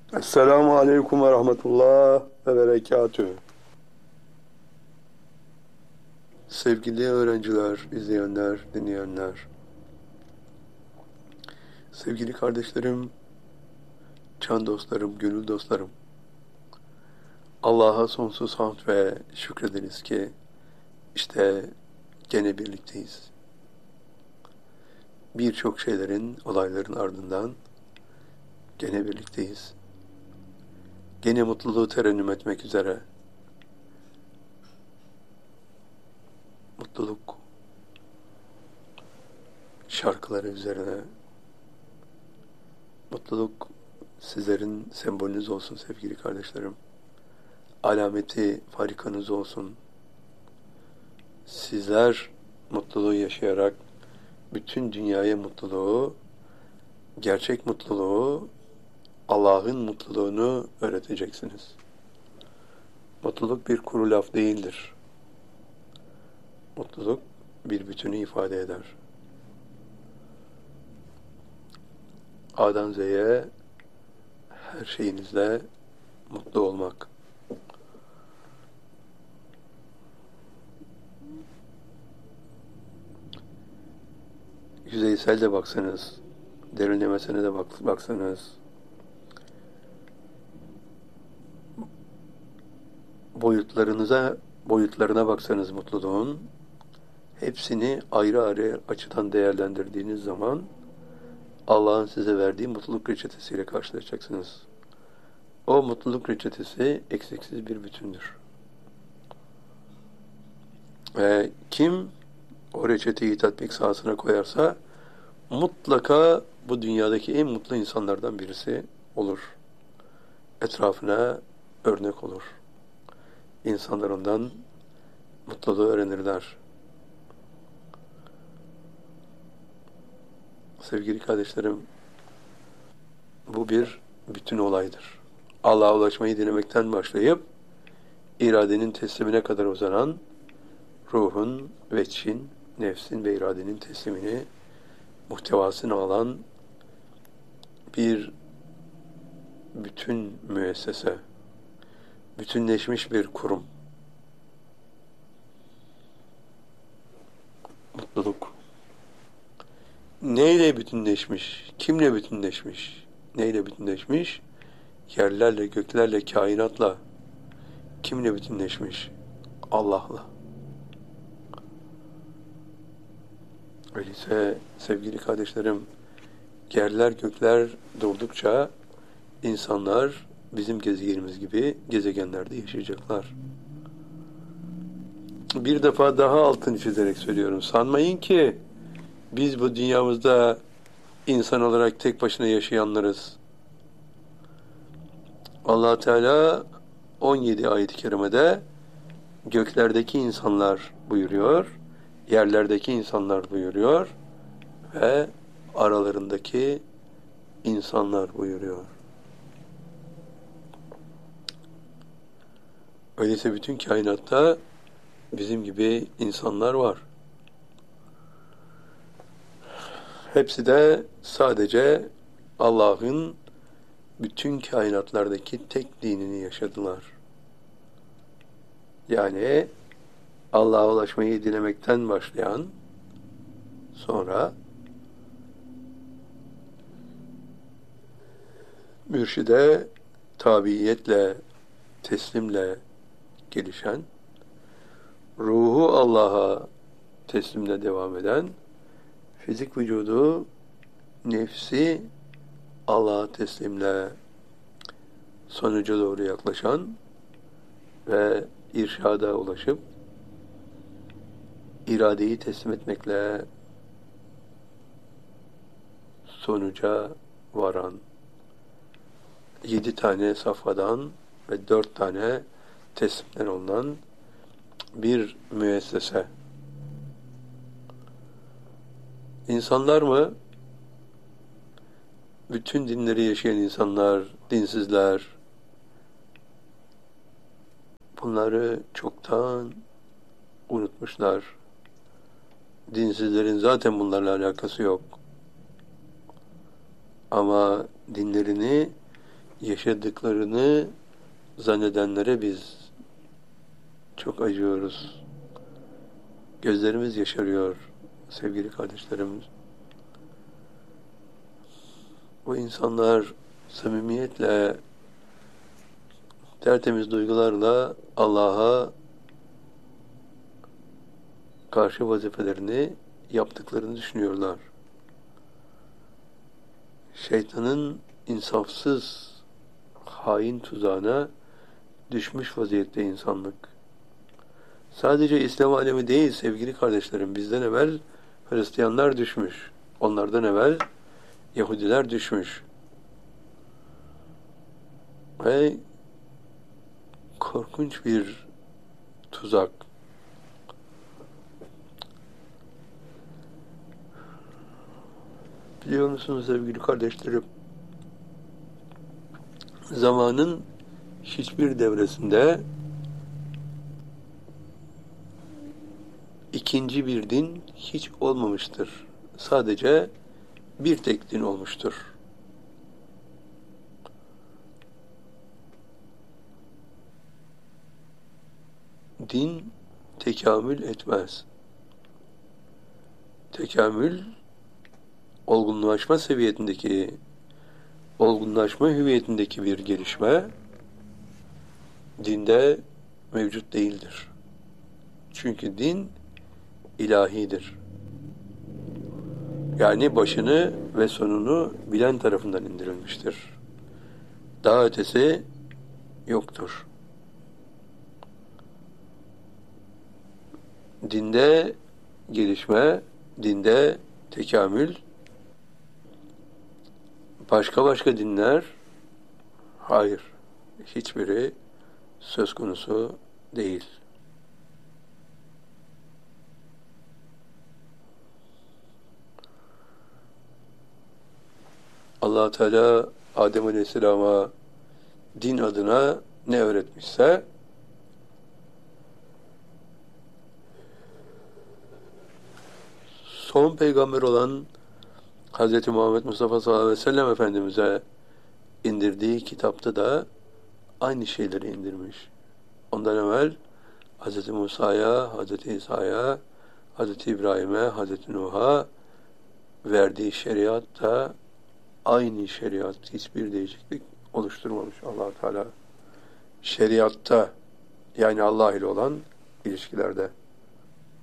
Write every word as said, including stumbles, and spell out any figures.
Esselamu Aleyküm ve Rahmetullah ve Berekatühü. Sevgili öğrenciler, izleyenler, dinleyenler, sevgili kardeşlerim, can dostlarım, gönül dostlarım, Allah'a sonsuz hamd ve şükrederiz ki işte gene birlikteyiz. Birçok şeylerin, olayların ardından gene birlikteyiz. Gene mutluluğu terennüm etmek üzere. Mutluluk şarkıları üzerine. Mutluluk sizlerin sembolünüz olsun sevgili kardeşlerim. Alameti farikanız olsun. Sizler mutluluğu yaşayarak bütün dünyaya mutluluğu, gerçek mutluluğu, Allah'ın mutluluğunu öğreteceksiniz. Mutluluk bir kuru laf değildir. Mutluluk bir bütünü ifade eder. A'dan Z'ye her şeyinizle mutlu olmak. Yüzeysel de baksanız, derinlemesine de bak, baksanız, boyutlarınıza, boyutlarına baksanız mutluluğun, hepsini ayrı ayrı açıdan değerlendirdiğiniz zaman Allah'ın size verdiği mutluluk reçetesiyle karşılaşacaksınız. O mutluluk reçetesi eksiksiz bir bütündür. Ve kim o reçeteyi tatbik sahasına koyarsa mutlaka bu dünyadaki en mutlu insanlardan birisi olur. Etrafına örnek olur. İnsanlar ondan mutluluğu öğrenirler. Sevgili kardeşlerim, bu bir bütün olaydır. Allah'a ulaşmayı dilemekten başlayıp iradenin teslimine kadar uzanan ruhun, veçhin, nefsin ve iradenin teslimini muhtevasını alan bir bütün müessese, bütünleşmiş bir kurum. Mutluluk. Neyle bütünleşmiş? Kimle bütünleşmiş? Neyle bütünleşmiş? Yerlerle, göklerle, kainatla. Kimle bütünleşmiş? Allah'la. Öyleyse sevgili kardeşlerim, yerler gökler durdukça insanlar bizim gezegenimiz gibi gezegenlerde yaşayacaklar. Bir defa daha altını çizerek söylüyorum. Sanmayın ki biz bu dünyamızda insan olarak tek başına yaşayanlarız. Allah Teala on yedi ayet-i kerimede göklerdeki insanlar buyuruyor, yerlerdeki insanlar buyuruyor ve aralarındaki insanlar buyuruyor. Öyleyse bütün kainatta bizim gibi insanlar var. Hepsi de sadece Allah'ın bütün kainatlardaki tek dinini yaşadılar. Yani Allah'a ulaşmayı dilemekten başlayan, sonra mürşide tabiiyetle, teslimle gelişen, ruhu Allah'a teslimle devam eden, fizik vücudu, nefsi Allah'a teslimle sonuca doğru yaklaşan ve irşada ulaşıp iradeyi teslim etmekle sonuca varan yedi tane safhadan ve dört tane teslimden olunan bir müessese. İnsanlar mı? Bütün dinleri yaşayan insanlar, dinsizler, bunları çoktan unutmuşlar. Dinsizlerin zaten bunlarla alakası yok. Ama dinlerini yaşadıklarını zannedenlere biz çok acıyoruz. Gözlerimiz yaşarıyor sevgili kardeşlerimiz. Bu insanlar samimiyetle, tertemiz duygularla Allah'a karşı vazifelerini yaptıklarını düşünüyorlar. Şeytanın insafsız, hain tuzağına düşmüş vaziyette insanlık. Sadece İslam alemi değil sevgili kardeşlerim, bizden evvel Hristiyanlar düşmüş. Onlardan evvel Yahudiler düşmüş. Ve korkunç bir tuzak. Biliyor musunuz sevgili kardeşlerim? Zamanın hiçbir devresinde ikinci bir din hiç olmamıştır. Sadece bir tek din olmuştur. Din tekamül etmez. Tekamül, olgunlaşma seviyetindeki, olgunlaşma hüviyetindeki bir gelişme dinde mevcut değildir. Çünkü din ilahidir. Yani başını ve sonunu bilen tarafından indirilmiştir. Daha ötesi yoktur. Dinde gelişme, dinde tekamül, başka başka dinler, hayır, hiçbiri söz konusu değil. Allah Teala Adem Aleyhisselam'a din adına ne öğretmişse son peygamber olan Hz. Muhammed Mustafa sallallahu aleyhi ve sellem Efendimiz'e indirdiği kitapta da aynı şeyleri indirmiş. Ondan evvel Hz. Musa'ya, Hz. İsa'ya, Hz. İbrahim'e, Hz. Nuh'a verdiği şeriat da aynı şeriat, hiçbir değişiklik oluşturmamış Allah Teala. Şeriatta, yani Allah ile olan ilişkilerde.